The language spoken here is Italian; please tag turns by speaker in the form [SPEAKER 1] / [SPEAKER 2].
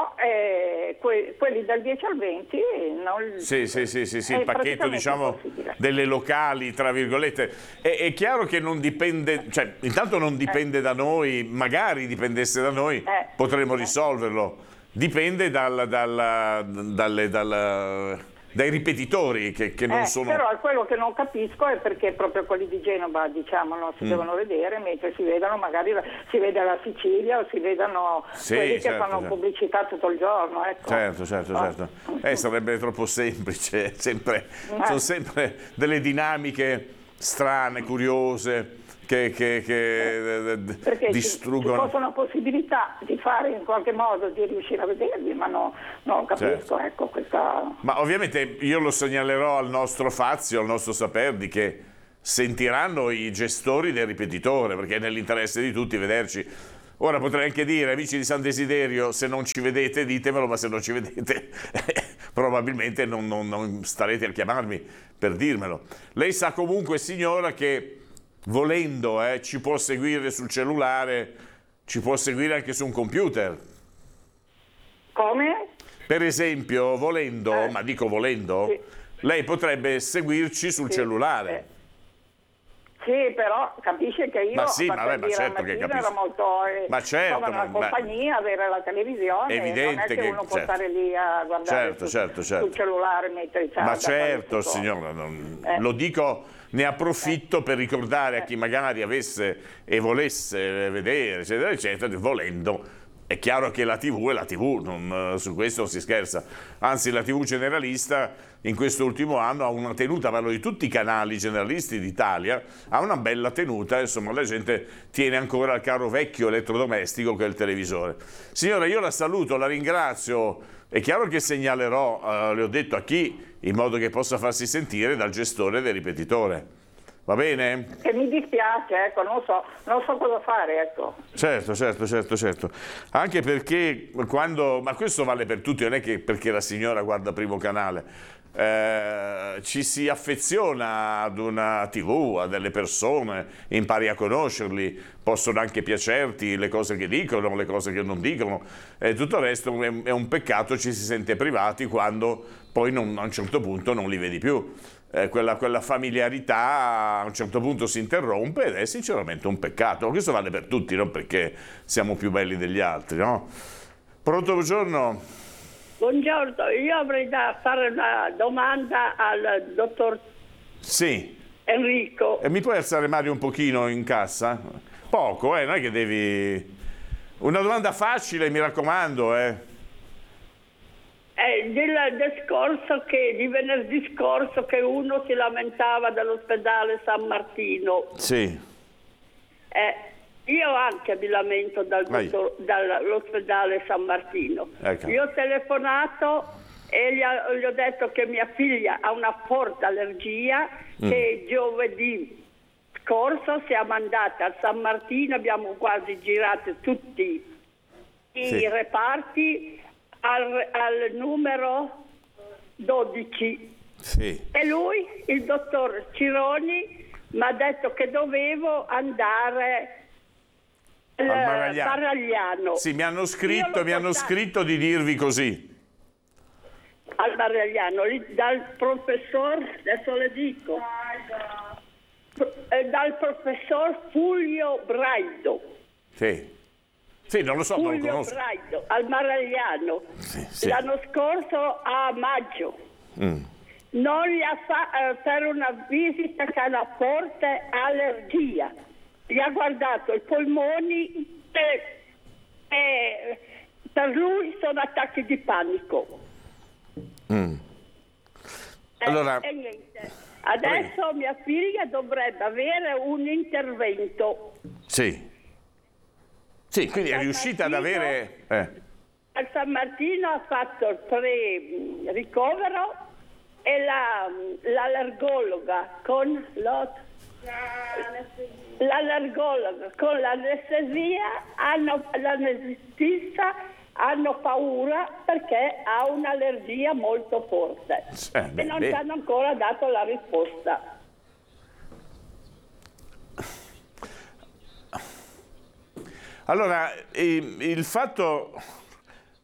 [SPEAKER 1] però quelli dal 10 al 20 non...
[SPEAKER 2] Sì, il pacchetto, diciamo, delle locali, tra virgolette. È chiaro che non dipende, cioè, intanto non dipende da noi, magari dipendesse da noi, potremmo risolverlo. Dipende dai ripetitori che non sono...
[SPEAKER 1] Però quello che non capisco è perché proprio quelli di Genova, diciamo, non si devono vedere, mentre si vedono, magari si vede la Sicilia o si vedono quelli che fanno pubblicità tutto il giorno. Ecco.
[SPEAKER 2] Certo. Sarebbe troppo semplice, sono sempre delle dinamiche strane, curiose, che distruggono.
[SPEAKER 1] Ci fosse una possibilità di fare in qualche modo, di riuscire a vederli, ma non capisco, ecco, questa...
[SPEAKER 2] Ma ovviamente io lo segnalerò al nostro Fazio, al nostro Saperdi, che sentiranno i gestori del ripetitore, perché è nell'interesse di tutti vederci. Ora potrei anche dire, amici di San Desiderio, se non ci vedete ditemelo, ma se non ci vedete probabilmente non starete a chiamarmi per dirmelo. Lei sa comunque, signora, che volendo ci può seguire sul cellulare, ci può seguire anche su un computer.
[SPEAKER 1] Come?
[SPEAKER 2] Per esempio, volendo, ma dico volendo,
[SPEAKER 1] sì,
[SPEAKER 2] lei potrebbe seguirci sul cellulare.
[SPEAKER 1] Sì, però capisce che io
[SPEAKER 2] ma certo che capisco.
[SPEAKER 1] Era molto una compagnia, avere la televisione,
[SPEAKER 2] evidente
[SPEAKER 1] non è che uno può stare lì a guardare sul cellulare, mettere
[SPEAKER 2] ma certo, signora, lo dico, ne approfitto per ricordare a chi magari avesse e volesse vedere, eccetera, eccetera, volendo. È chiaro che la TV è la TV, su questo non si scherza. Anzi, la TV generalista in questo ultimo anno ha una tenuta, parlo di tutti i canali generalisti d'Italia, ha una bella tenuta, insomma la gente tiene ancora il caro vecchio elettrodomestico che è il televisore. Signora, io la saluto, la ringrazio, è chiaro che segnalerò, le ho detto a chi, in modo che possa farsi sentire dal gestore del ripetitore. Va bene?
[SPEAKER 1] Che mi dispiace, ecco, non so cosa fare, ecco.
[SPEAKER 2] Certo. Anche perché ma questo vale per tutti, non è che perché la signora guarda Primo Canale, ci si affeziona ad una TV, a delle persone, impari a conoscerli, possono anche piacerti le cose che dicono, le cose che non dicono, e tutto il resto è un peccato, ci si sente privati quando poi a un certo punto non li vedi più. Quella familiarità a un certo punto si interrompe ed è sinceramente un peccato. Questo vale per tutti, non perché siamo più belli degli altri, no? Pronto, buongiorno.
[SPEAKER 3] Buongiorno, io avrei da fare una domanda al dottor Enrico.
[SPEAKER 2] Mi puoi alzare Mario un pochino in cassa? Poco, non è che devi... Una domanda facile, mi raccomando,
[SPEAKER 3] di venerdì scorso che uno si lamentava dall'ospedale San Martino.
[SPEAKER 2] Sì.
[SPEAKER 3] Io anche mi lamento dall'ospedale San Martino.
[SPEAKER 2] Ecco.
[SPEAKER 3] Io ho telefonato e gli ho detto che mia figlia ha una forte allergia, che giovedì scorso siamo andati a San Martino, abbiamo quasi girato tutti i reparti al numero 12.
[SPEAKER 2] Sì.
[SPEAKER 3] E lui, il dottor Cironi, mi ha detto che dovevo andare al Maragliano.
[SPEAKER 2] Sì, mi hanno scritto di dirvi così.
[SPEAKER 3] Al Maragliano, dal professor, adesso le dico, dal professor Fulvio Braido.
[SPEAKER 2] Sì, non lo so, non lo conosco.
[SPEAKER 3] Braido, al Maragliano, l'anno scorso a maggio. Non gli ha per una visita che ha una forte allergia. Gli ha guardato i polmoni e per lui sono attacchi di panico.
[SPEAKER 2] Allora,
[SPEAKER 3] e niente. Adesso mia figlia dovrebbe avere un intervento.
[SPEAKER 2] Sì, quindi è riuscita ad avere...
[SPEAKER 3] Al San Martino ha fatto il pre-ricovero e l'allergologa con l'anestesia, l'anestesista hanno paura perché ha un'allergia molto forte e non ci hanno ancora dato la risposta.
[SPEAKER 2] Allora, il fatto